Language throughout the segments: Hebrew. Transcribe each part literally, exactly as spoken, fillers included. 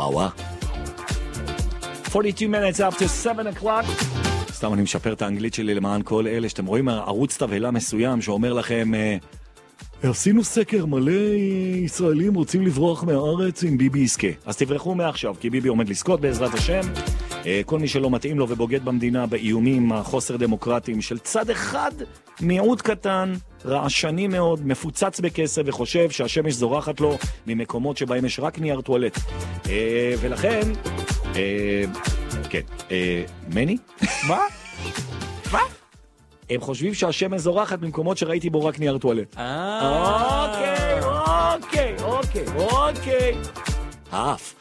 וואו וואו. forty-two minutes after seven o'clock. סתם אני משפר את האנגלית שלי למען כל אלה שאתם רואים ערוץ תבהלה מסוים שאומר לכם עשינו סקר מלא ישראלים רוצים לברוח מהארץ עם ביבי יזכה. אז תברחו מעכשיו כי ביבי עומד לזכות בעזרת השם. כל מי שלא מתאים לו ובוגד במדינה באיומים החוסר דמוקרטיים של צד אחד, מיעוט קטן, רעשני מאוד, מפוצץ בכסף וחושב שהשמש זורחת לו ממקומות שבהם יש רק נייר טואלט. ולכן כן, מני? מה? מה? הם חושבים שהשמש זורחת במקומות שראיתי בו רק נייר טואלט. אוקיי, אוקיי, אוקיי, אוקיי. האף.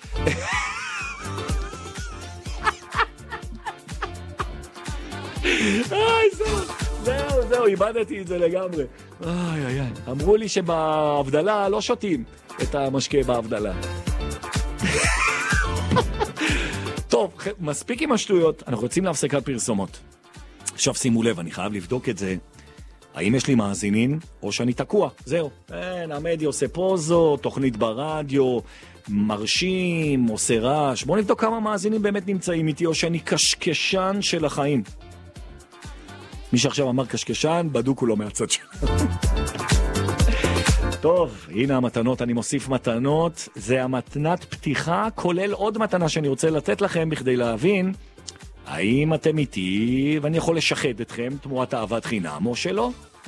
איי, זהו, זהו, זהו, איבדתי את זה לגמרי. איי, איי, איי. אמרו לי שבהבדלה לא שותים את המשקה בהבדלה. טוב, מספיק עם השטויות, אנחנו רוצים להפסקת פרסומות. עכשיו שימו לב, אני חייב לבדוק את זה. האם יש לי מאזינים או שאני תקוע? זהו. אין, המדיה עושה פוזו, תוכנית ברדיו, מרשים, עושה רעש. בואו נבדוק כמה מאזינים באמת נמצאים איתי, או שאני קשקשן של החיים. מי שעכשיו אמר קשקשן, בדוק הוא לא מהצד שלו. טוב, הנה המתנות, אני מוסיף מתנות. זה המתנת פתיחה, כולל עוד מתנה שאני רוצה לתת לכם בכדי להבין האם אתם איתי ואני יכול לשחד אתכם תמורת אהבת חינם או שלא.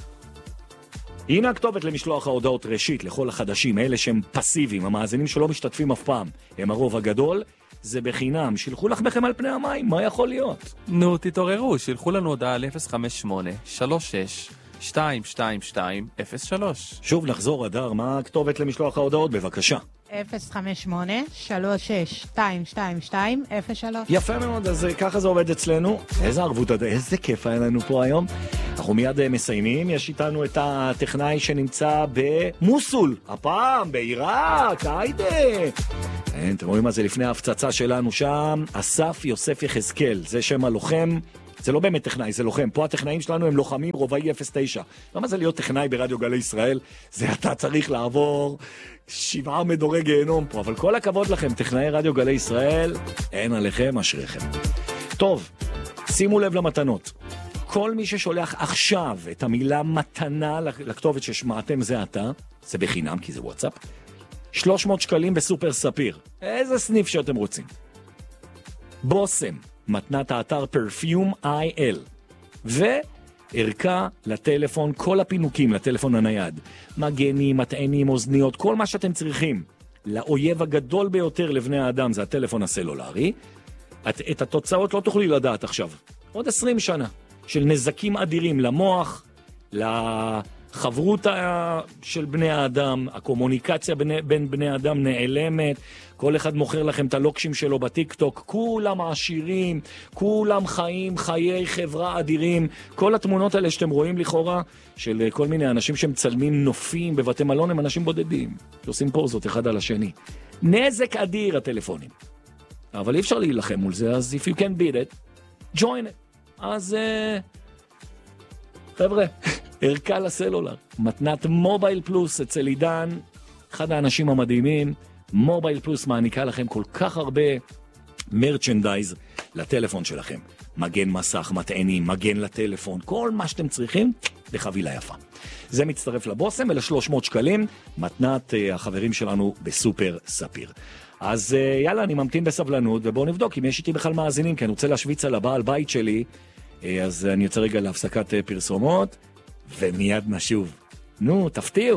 הנה הכתובת למשלוח ההודעות ראשית לכל החדשים, אלה שהם פסיביים, המאזינים שלא משתתפים אף פעם, הם הרוב הגדול, זה בחינם, שילחו לחמכם על פני המים, מה יכול להיות? נו, תתעוררו, שילחו לנו הודעה על אפס חמש שמונה שלוש שש שתיים שתיים שתיים אפס שלוש. שוב נחזור, אדר, מה הכתובת למשלוח ההודעות? בבקשה. אפס חמש שמונה שלוש שש שתיים שתיים שתיים אפס שלוש. יפה מאוד, אז ככה זה עובד אצלנו. איזה ערבות, איזה כיף היה לנו פה היום. אנחנו מיד מסיימים, יש איתנו את הטכנאי שנמצא במוסול, הפעם בעיראק, היידה. אתם רואים מה זה לפני ההפצצה שלנו שם, אסף יוסף יחזקאל, זה שם הלוחם. זה לא באמת טכנאי, זה לוחם. פה הטכנאים שלנו הם לוחמים רובעי אפס תשע. למה זה להיות טכנאי ברדיו גלי ישראל? זה אתה צריך לעבור שבעה מדורי גיהנום פה. אבל כל הכבוד לכם, טכנאי רדיו גלי ישראל, אין עליכם, אשריכם. טוב, שימו לב למתנות. כל מי ששולח עכשיו את המילה מתנה לכתובת ששמעתם זה אתה, זה בחינם כי זה וואטסאפ, שלוש מאות שקלים בסופר ספיר. איזה סניף שאתם רוצים. בוסם. מתנת האתר פרפיום איי אל וערכה לטלפון, כל הפינוקים לטלפון הנייד, מגנים, מטענים, אוזניות, כל מה שאתם צריכים לאויב הגדול ביותר לבני האדם זה הטלפון הסלולרי. את, את התוצאות לא תוכלי לדעת עכשיו, עוד עשרים שנה של נזקים אדירים למוח, לחברות של בני האדם, הקומוניקציה בין, בין בני האדם נעלמת, כל אחד מוכר לכם את הלוקשים שלו בטיק טוק, כולם עשירים, כולם חיים, חיי חברה אדירים, כל התמונות האלה שאתם רואים לכאורה, של כל מיני אנשים שמצלמים נופים בבתי מלון, הם אנשים בודדים, שעושים פוזות אחד על השני. נזק אדיר הטלפונים. אבל אי אפשר להילחם מול זה, אז if you can beat it, join it. אז uh, חבר'ה, ערכה לסלולר, מתנת מובייל פלוס אצל עידן, אחד האנשים המדהימים, מובייל פלוס מעניקה לכם כל כך הרבה מרצ'נדייז לטלפון שלכם. מגן מסך, מטענים, מגן לטלפון, כל מה שאתם צריכים בחבילה יפה. זה מצטרף לבוסם ול-שלוש מאות שקלים, מתנת uh, החברים שלנו בסופר ספיר. אז uh, יאללה, אני ממתין בסבלנות, ובואו נבדוק אם יש איתי בכלל מאזינים, כי אני רוצה להשוויץ על הבעל בית שלי, uh, אז uh, אני יוצא רגע להפסקת uh, פרסומות, ומיד נשוב. נו, תפתיעו.